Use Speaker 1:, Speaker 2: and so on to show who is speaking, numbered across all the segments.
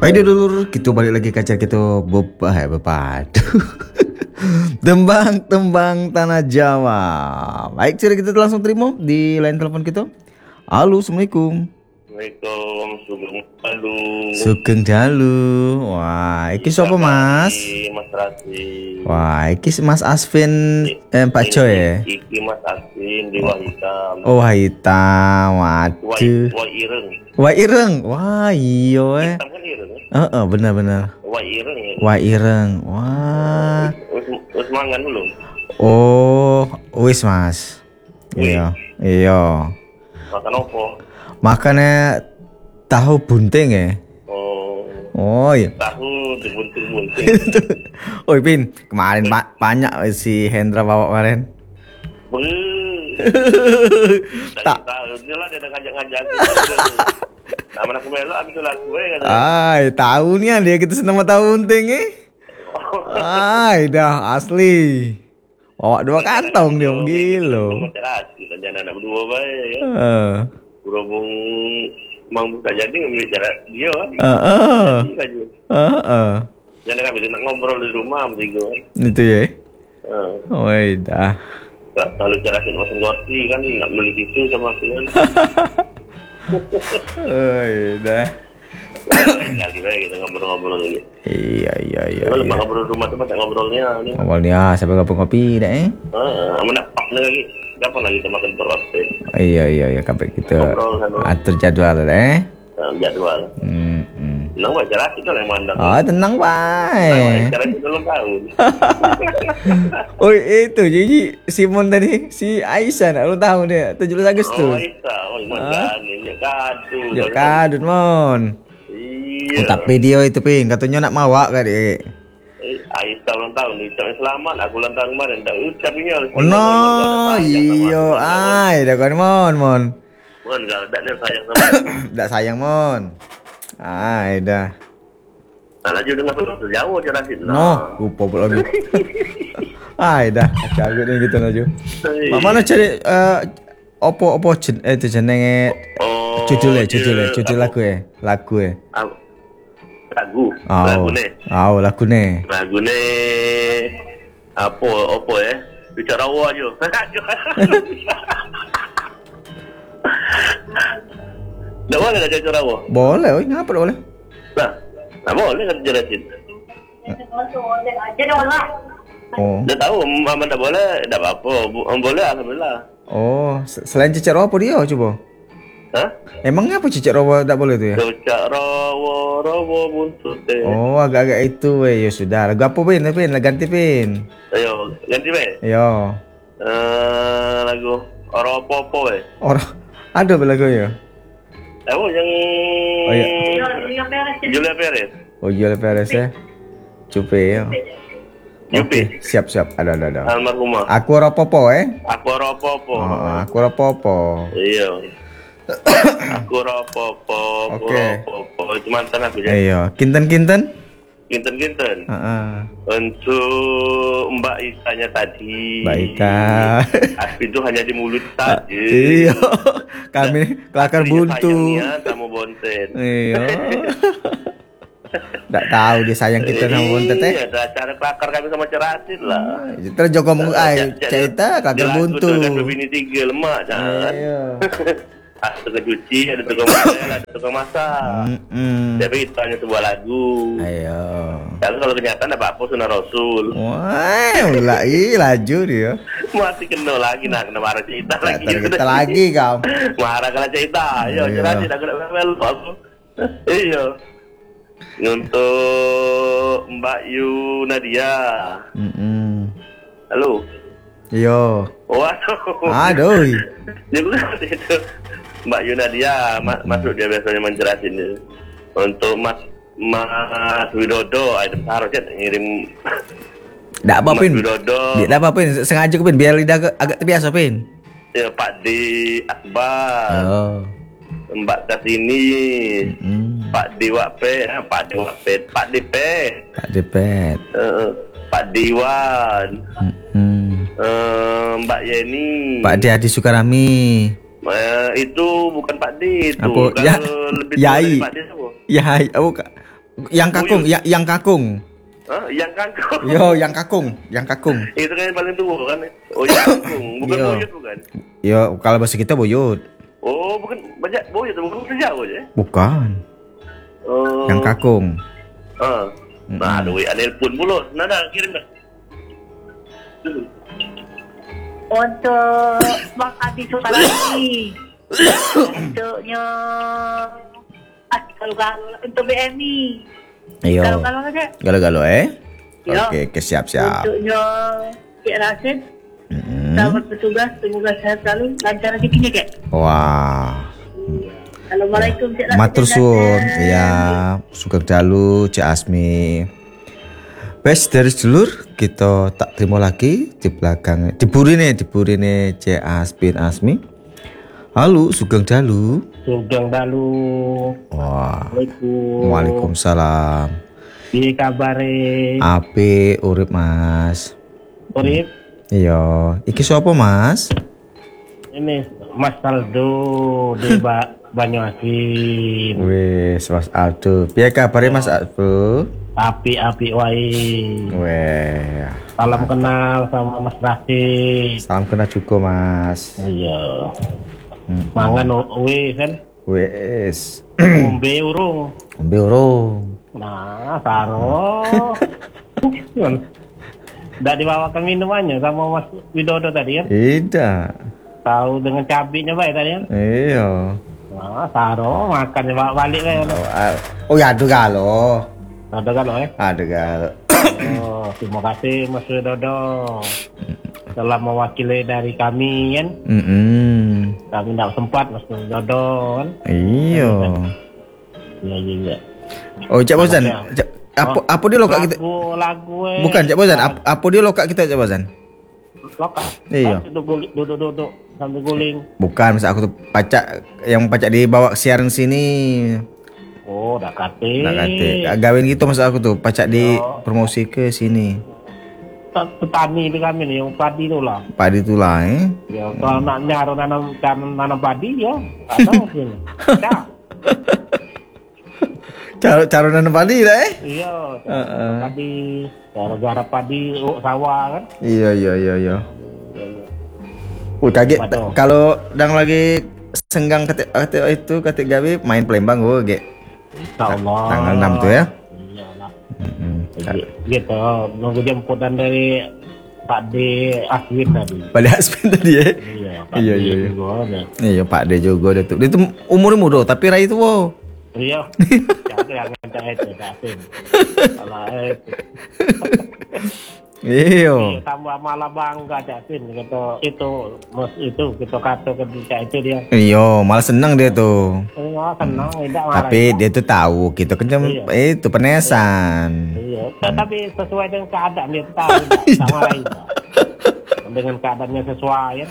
Speaker 1: Baik dulu, kita balik lagi ke acara kita bepadu. Tembang-tembang tanah Jawa. Baik, cerita kita langsung terima di line telepon kita. Halo, assalamualaikum.
Speaker 2: Assalamualaikum,
Speaker 1: Sugeng Dalu. Wah, iki siapa Mas?
Speaker 2: Mas Rasi.
Speaker 1: Wah, iki Mas Asvin Pak Joy ya?
Speaker 2: Iki Mas Asvin di Wahitam.
Speaker 1: Oh, hitam. Waduh.
Speaker 2: Wah Ireng.
Speaker 1: Wah Ireng. Wah, iya
Speaker 2: Hitam kan Ireng. Ya?
Speaker 1: Benar-benar.
Speaker 2: Wah Ireng ya.
Speaker 1: Wah Ireng. Wah.
Speaker 2: Wis mangan belum?
Speaker 1: Oh, wis Mas. Iya.
Speaker 2: Makan opo?
Speaker 1: Makannya tahu bunting ya? Oh iya.
Speaker 2: Tahu dibunting-bunting.
Speaker 1: Oh Pin, kemarin banyak si Hendra bawa kemarin.
Speaker 2: Tak tahu, dia lah dia ngajak-ngajak. Nah, mana aku melo abis lah gue kata.
Speaker 1: Ay, tahunnya dia kita senang sama tahu bunting Ay, dah asli. Bawa 2 kantong dia gila.
Speaker 2: Kita jangan anak berdua baik ya. Berhubung mang buka jadi ngambil jarak dia kan. Jangan ngambil nak ngobrol di rumah mesti gue.
Speaker 1: Itu ya. Oh, dah.
Speaker 2: Kalau jelasin orang ngerti kan nggak beli itu sama aku kan.
Speaker 1: Oh, dah.
Speaker 2: Kali baik kita ngobrol-ngobrol lagi.
Speaker 1: Iya.
Speaker 2: Kalau ngobrol rumah tuh macam ngobrolnya.
Speaker 1: Ngobrolnya sampai ngopi dah
Speaker 2: Mana pak lagi. Kapan lagi kita makan beras deh.
Speaker 1: Iya, kapan kita atur jadwal
Speaker 2: Jadwal. Nang baca lagi kalau yang mandang.
Speaker 1: Oh, tenang baik.
Speaker 2: Cara itu belum tahu.
Speaker 1: Oh, itu jadi Simon tadi, si Aisyah nak lu tahu dia 17 Agustus.
Speaker 2: Oh, Aisyah. Oh, mana ni kadu.
Speaker 1: Ya kadut mon.
Speaker 2: Iya.
Speaker 1: Tak video itu Pin, katanya nak mawak kan dia.
Speaker 2: Aisyah ulang tahun ni, ucapin selamat. Aku ulang tahun kemarin, dah ucapinnya.
Speaker 1: No, iyo, ay, dah kan mon.
Speaker 2: Mon, kalau tak dia sayang sama aku.
Speaker 1: Tak sayang mon. Ay, dah.
Speaker 2: Tak laju dengan bahasa Jawa je rasit.
Speaker 1: No, lupa pula lagi. Ay, dah. Cagut ni gitu laju. Mana cari opo itu jenenge judul lagu
Speaker 2: lagu ni lagu ni apa bicara awak je. Tak boleh tak bicara awak?
Speaker 1: Boleh, ngapa tak boleh?
Speaker 2: Tak boleh kan jelasin.
Speaker 1: Oh.
Speaker 2: Dia tahu Mama tak boleh, tak apa-apa. Boleh alhamdulillah.
Speaker 1: Oh, selain cicak rawa apa dia coba?
Speaker 2: Hah?
Speaker 1: Emang apa cicak rawa tak boleh tu ya?
Speaker 2: Cicak rawa buntut
Speaker 1: Oh, agak-agak itu ya sudah. Lagu apa Pin? Ganti Pin.
Speaker 2: Ayo, ganti
Speaker 1: Ayo.
Speaker 2: Lagu orang apa
Speaker 1: Orang ada lagu ya?
Speaker 2: Yang Julia Perez.
Speaker 1: Oh, Julia Perez ya. Cupe ya. Oke, siap. Ada.
Speaker 2: Almarhumah.
Speaker 1: Aku rapopo
Speaker 2: Aku rapopo.
Speaker 1: Aku rapopo.
Speaker 2: Iya. Aku rapopo.
Speaker 1: Oke.
Speaker 2: Itu mantan aku ya.
Speaker 1: Iya. Kinten.
Speaker 2: Untuk Mbak Isanya tadi.
Speaker 1: Mbak Ika.
Speaker 2: Aspi itu hanya di mulut saja.
Speaker 1: Iya. Kami kelakar buntu.
Speaker 2: Sayangnya kamu bonten.
Speaker 1: Iya. Tak tahu dia sayang kita sama bonten
Speaker 2: Iya, cara kelakar kami sama Cerasit lah.
Speaker 1: Terus Joko cerita kelakar buntu.
Speaker 2: Kan berbini 3 lemak jangan.
Speaker 1: Iya.
Speaker 2: Ada tukang cuci, ada tukang masak, ada tukang masak. Tapi itu hanya sebuah lagu.
Speaker 1: Ayo.
Speaker 2: Kalau kenyataan ada apa Sunnah Rasul.
Speaker 1: Wah, laju dia.
Speaker 2: Masih kena lagi kena marah cerita lagi.
Speaker 1: Kita lagi kau.
Speaker 2: Marah kalau cerita. Ayo, Cerasit aku nak melu aku. Iya. Untuk Mbak Yu Nadia. Halo.
Speaker 1: Yo.
Speaker 2: Waduh.
Speaker 1: Aduh.
Speaker 2: Dia bukan itu. Mbak Yu Nadia masuk dia biasanya menjelasin dia. Untuk Mas Widodo, ada harusnya ngirim.
Speaker 1: Tak apa Pin.
Speaker 2: Widodo.
Speaker 1: Tak apa Pin. Sengaja Pin biar lidah agak terbiasa Pin.
Speaker 2: Ya Pak D Akbar.
Speaker 1: Oh.
Speaker 2: Mbak Kasini. Pak Diwapet, Pak Dipet, Pak Diwan, Mbak Yeni,
Speaker 1: Pak Adi Sukarami,
Speaker 2: Itu bukan Pak D itu.
Speaker 1: Apa? Ya,
Speaker 2: lebih
Speaker 1: Yai.
Speaker 2: Pak D siapa?
Speaker 1: Yai, Yang kakung, yang kakung.
Speaker 2: Hah? Yang kangkung.
Speaker 1: Yo, yang kakung, yang kakung.
Speaker 2: Itu kan yang paling tua kan. Oh, yang kangkung. Bukan
Speaker 1: Yo.
Speaker 2: buyut bukan.
Speaker 1: Yo, kalau bahasa kita buyut.
Speaker 2: Oh, bukan banyak buyut, bukan sejauh aja.
Speaker 1: Bukan.
Speaker 2: Oh.
Speaker 1: Yang kakung.
Speaker 2: Nah, aduh, ada telepon mulu. Nada kirim dah.
Speaker 3: Untuk Bang Adi Sultanani. Untuknya kalau untuk BMI.
Speaker 1: Yo.
Speaker 3: Kalau aja.
Speaker 1: Galo-galo
Speaker 3: Yo.
Speaker 1: Oke, siap-siap.
Speaker 3: Untuknya Cik Rasid. Selamat bertugas, semoga sehat selalu, lancar rezekinya Cik.
Speaker 1: Wah.
Speaker 3: Assalamualaikum Cik Rasid.
Speaker 1: Matur suwun. Ya, Sugeng Dalu Cik Asmi. Wes dari sedulur kita tak terima lagi di belakang diburine Cik Asmi. Halo Sugeng Dalu.
Speaker 4: Sugeng Dalu.
Speaker 1: Wah.
Speaker 4: Assalamualaikum.
Speaker 1: Waalaikumsalam.
Speaker 4: Piye kabare?
Speaker 1: Apik urip Mas.
Speaker 4: Urip.
Speaker 1: Iya, iki sapa Mas?
Speaker 4: Ini Mas Aldo di Banyuasin.
Speaker 1: Wes Mas Aldo. Piye kabare Mas Aldo?
Speaker 4: Api wae.
Speaker 1: Weh.
Speaker 4: Salam kenal sama Mas Rasid.
Speaker 1: Salam kenal juga Mas.
Speaker 4: Iya. Mangan wis kan?
Speaker 1: Wes.
Speaker 4: Ngombe urung.
Speaker 1: Ngombe urung.
Speaker 4: Nah, saro. Nggak dibawakan minumannya sama Mas Widodo tadi kan?
Speaker 1: Tidak.
Speaker 4: Tahu dengan cabenya Pak tadi kan?
Speaker 1: Iya.
Speaker 4: Nah, saro makan balik kan?
Speaker 1: Oh ya ada galo.
Speaker 4: Ada kan ya?
Speaker 1: Ada galo.
Speaker 4: Oh, terima kasih Mas Widodo telah mewakili dari kami kan. Kami tidak sempat Mas Widodo kan.
Speaker 1: Iya.
Speaker 4: Iya.
Speaker 1: Oh Cak Bozan, apa dia lokak kita?
Speaker 4: Lagu
Speaker 1: Bukan Cak Bozan, apa dia lokak kita Cak Bozan?
Speaker 4: lokak.
Speaker 1: Iya.
Speaker 4: Duduk sambil guling.
Speaker 1: Bukan, masa aku tuh pacak dibawa siaran sini.
Speaker 4: Oh, dah kate.
Speaker 1: Gawin gitu masa aku tuh pacak di promosi ke sini.
Speaker 4: Petani di kami nih, yang padi itu lah.
Speaker 1: Padi tuh lah
Speaker 4: Ya, kalau anaknya harus nanam padi ya, ada mungkin.
Speaker 1: Cara nanam padi dah
Speaker 4: Iya, padi, cara garap padi, sawah kan.
Speaker 1: Iya. Kaget kalau dang lagi senggang ketik gawe main Palembang ge.
Speaker 4: Insyaallah.
Speaker 1: Tanggal 6 tuh ya.
Speaker 4: Iyalah. Gitu, nunggu jemputan dari Pak D Aswin tadi.
Speaker 1: Pak D Aswin tadi ya.
Speaker 4: Iya.
Speaker 1: Iya Pak D juga dia tuh. Dia tuh umurnya muda tapi rai itu wow.
Speaker 4: Iya. Jangan ngajak itu Aswin. Salah itu.
Speaker 1: Iya.
Speaker 4: Tambah malah bangga Aswin gitu. Itu kita kata ketika itu dia.
Speaker 1: Iya, malah senang dia tuh.
Speaker 4: Oh, senang tidak marah.
Speaker 1: Tapi dia tuh tahu gitu kan itu penesan.
Speaker 4: Iya. Tapi sesuai dengan keadaan dia tahu sama lain. Dengan keadaannya sesuai ya.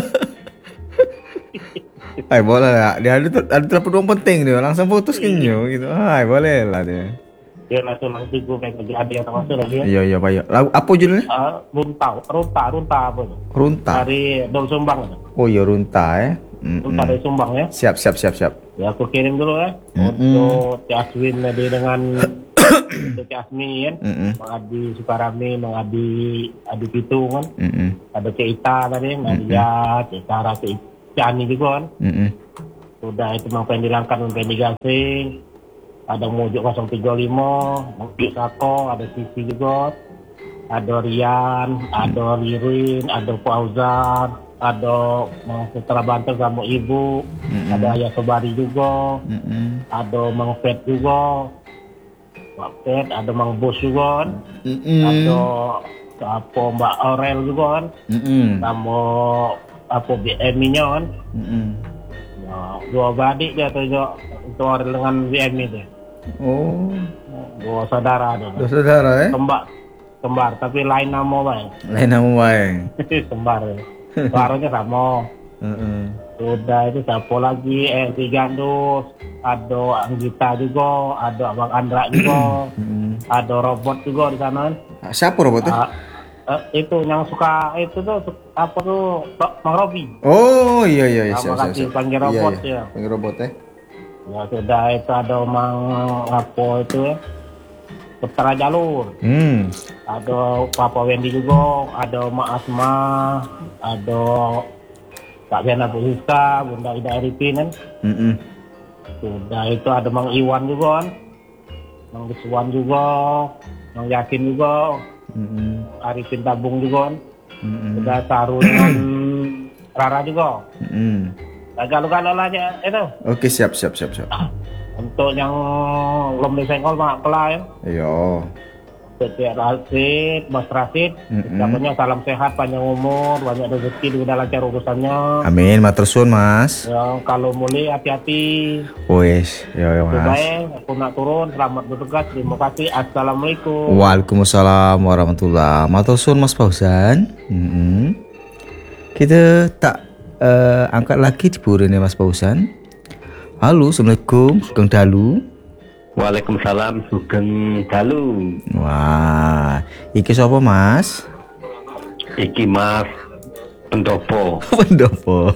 Speaker 1: Ay boleh lah. Dia ada telepon penting dia langsung putus kinyo gitu. Ay boleh lah dia.
Speaker 4: Dia langsung gue kayak kejadian termasuk lagi.
Speaker 1: Iya Pak. Lagu apa judulnya?
Speaker 4: Runta apa?
Speaker 1: Runta.
Speaker 4: Dari Dol Sumbang.
Speaker 1: Oh iya Runta ya.
Speaker 4: Runta dari Sumbang ya.
Speaker 1: Siap.
Speaker 4: Ya aku kirim dulu ya. Untuk Jaswin tadi dengan untuk Jasmin, Mang Adi Sukarami, Mang Adi Pitung kan. Ada Cik Ita tadi, Nadia, Cik Sarah, Cik Ani juga kan. Sudah itu Mang Pendi Langkan, Mang Pendi Gasing. Ada Mojo 035, Mojo Sako, ada Sisi juga, ada Rian, ada Lirin, ada Fauzan, ada Mang Putra Banten sama Ibu, ada Ayah Sobari juga, ada Mang Pet juga, Mang Pet, ada Mang Bos juga, ada apa Mbak Aurel juga kan, sama apa BMI-nya kan, nah, dua adik dia tuh itu Aurel dengan BMI itu.
Speaker 1: Oh,
Speaker 4: dua saudara ada.
Speaker 1: Dua saudara
Speaker 4: Kembar, tapi lain nama bang.
Speaker 1: Lain nama bang.
Speaker 4: Kembar. Suaranya sama. Sudah itu siapa lagi? Si Gandus, ada Anggita juga, ada Abang Andra juga, ada robot juga di sana.
Speaker 1: Siapa robot tuh?
Speaker 4: Itu yang suka itu tuh apa tuh Bang Robi.
Speaker 1: Oh iya.
Speaker 4: Sama kasih panggil robot ya.
Speaker 1: Panggil robot ya.
Speaker 4: Ya sudah itu ada Mang apa itu ya. Setara jalur. Ada Papa Wendy juga, ada Mak Asma, ada Kak Bena Bu Siska, Bunda Ida Arifin kan. Sudah itu ada Mang Iwan juga kan. Mang Deswan juga, Mang Yakin juga, Arifin Tabung juga kan. Sudah Saru dengan Rara juga. Nah, kalau aja itu.
Speaker 1: Oke, siap.
Speaker 4: Untuk yang belum disenggol Mak Kela ya.
Speaker 1: Iya.
Speaker 4: Setiap Rasid, Mas Rasid, ucapannya salam sehat, panjang umur, banyak rezeki, juga lancar urusannya.
Speaker 1: Amin, matur suwun Mas.
Speaker 4: Ya, kalau mulai hati-hati.
Speaker 1: Wes, ya Mas.
Speaker 4: Baik, aku nak turun, selamat bertugas, terima kasih, assalamualaikum.
Speaker 1: Waalaikumsalam warahmatullahi. Matur suwun Mas Fauzan. Kita tak angkat lagi di burine Mas Fauzan. Halo, assalamualaikum, Sugeng Dalu.
Speaker 2: Waalaikumsalam, Sugeng Dalu.
Speaker 1: Wah, iki sapa Mas?
Speaker 2: Iki Mas Pendopo.
Speaker 1: Pendopo.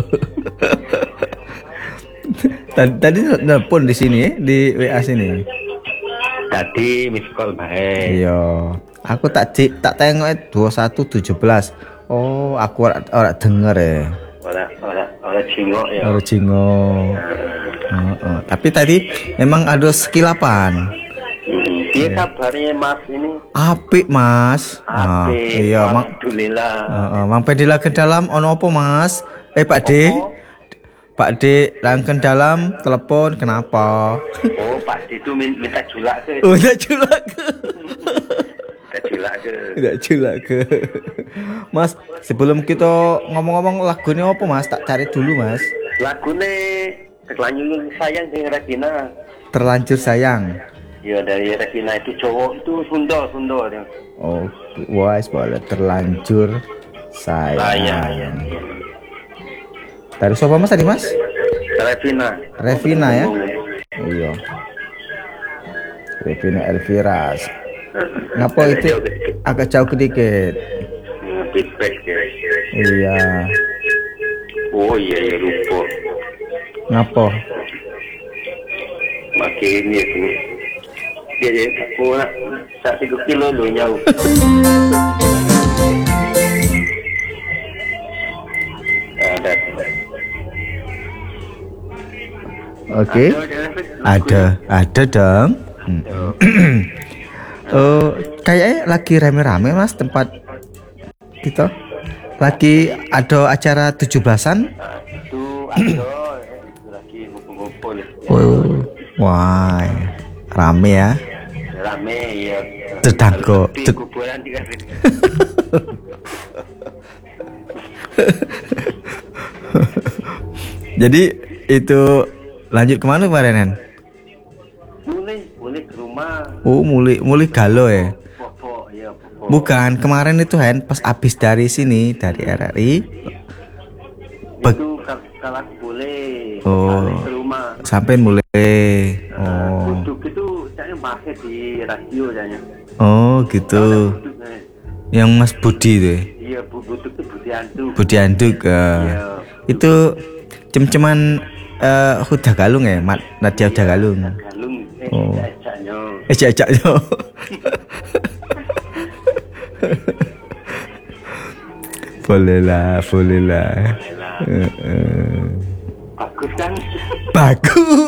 Speaker 1: Tadi nelpon di sini ya, di WA sini.
Speaker 2: Tadi miss call bae.
Speaker 1: Iya. Aku tak tengok 2117. Oh, aku ora denger ya.
Speaker 2: Ora jingok ya.
Speaker 1: Ora jingok. Tapi tadi memang ada sekilapan.
Speaker 2: Dia kabarnya Mas ini
Speaker 1: Apik Mas.
Speaker 2: apik.
Speaker 1: Iya,
Speaker 2: Alhamdulillah.
Speaker 1: Mang Pedila ke dalam ono apa Mas? Pak D. Pak D langken dalam telepon kenapa?
Speaker 2: Oh, Pak itu minta julak ke.
Speaker 1: Oh, minta julak ke. Tidak julak ke. Mas, sebelum kita ngomong-ngomong lagunya apa Mas? Tak cari dulu Mas.
Speaker 2: Lagune Terlanjur Sayang dengan Regina.
Speaker 1: Terlanjur Sayang.
Speaker 2: Ya dari Regina itu cowok itu Sunda.
Speaker 1: Oh, wise boleh Terlanjur Sayang. Dari siapa Mas tadi Mas? Revina ya? Iya. Revina Elvira. Ngapa itu agak jauh sedikit?
Speaker 2: Feedback ya.
Speaker 1: Iya.
Speaker 2: Oh iya ya lupa.
Speaker 1: Ngapa?
Speaker 2: Makin ini dia aku nak 1 kilo lo nyau.
Speaker 1: Oke. Ada dong. Kayaknya lagi rame-rame Mas tempat kita. Lagi ada acara 17-an.
Speaker 2: Itu ada lagi ngumpul-ngumpul.
Speaker 1: Oh, wah, rame ya.
Speaker 2: Rame ya.
Speaker 1: Tetangga.
Speaker 2: Kuburan juga.
Speaker 1: Jadi itu lanjut kemana kemarin?
Speaker 2: Mulai ke rumah.
Speaker 1: Oh, mulai galau ya.
Speaker 2: Popo.
Speaker 1: Bukan, kemarin itu pas abis dari sini, dari RRI.
Speaker 2: Itu kalau boleh.
Speaker 1: Oh.
Speaker 2: Ke rumah.
Speaker 1: Sampai mulai. Oh.
Speaker 2: Buduk itu saya bahas di radio saya.
Speaker 1: Oh, gitu. Yang Mas Budi itu.
Speaker 2: Iya, buduk itu
Speaker 1: Budi Anduk.
Speaker 2: Iya.
Speaker 1: Itu cem-ceman Huda Galung ya, Nadia Huda Galung. Oh. Ejak-ejaknya. Boleh lah.
Speaker 2: Bagus kan?
Speaker 1: Bagus.